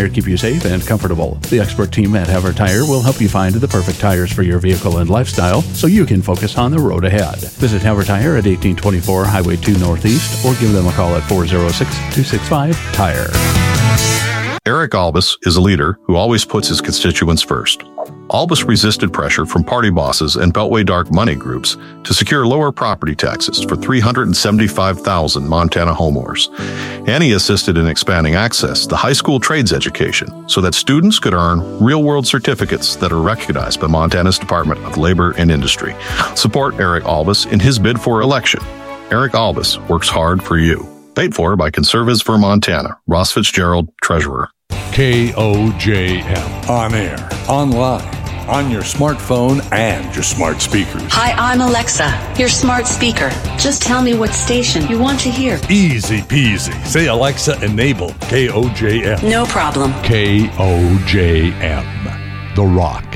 Tire keep you safe and comfortable. The expert team at Haver Tire will help you find the perfect tires for your vehicle and lifestyle so you can focus on the road ahead. Visit Haver Tire at 1824 Highway 2 Northeast or give them a call at 406-265-TIRE. Eric Albus is a leader who always puts his constituents first. Albus resisted pressure from party bosses and Beltway dark money groups to secure lower property taxes for 375,000 Montana homeowners. And he assisted in expanding access to high school trades education so that students could earn real-world certificates that are recognized by Montana's Department of Labor and Industry. Support Eric Albus in his bid for election. Eric Albus works hard for you. Paid for by Conservatives for Montana. Ross Fitzgerald, Treasurer. KOJM. On air, online, on your smartphone and your smart speakers. Hi, I'm Alexa, your smart speaker. Just tell me what station you want to hear. Easy peasy. Say, Alexa, enable KOJM. No problem. KOJM. The Rock.